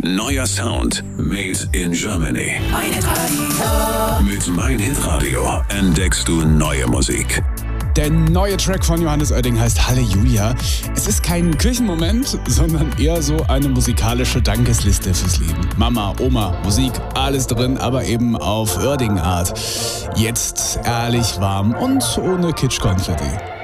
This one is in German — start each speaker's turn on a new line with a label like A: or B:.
A: Neuer Sound. Made in Germany.
B: Mein Hitradio.
A: Mit Mein Hitradio entdeckst du neue Musik.
C: Der neue Track von Johannes Oerding heißt Halleluja. Es ist kein Kirchenmoment, sondern eher so eine musikalische Dankesliste fürs Leben. Mama, Oma, Musik, alles drin, aber eben auf Oerding-Art. Jetzt ehrlich warm und ohne Kitschkonfetti.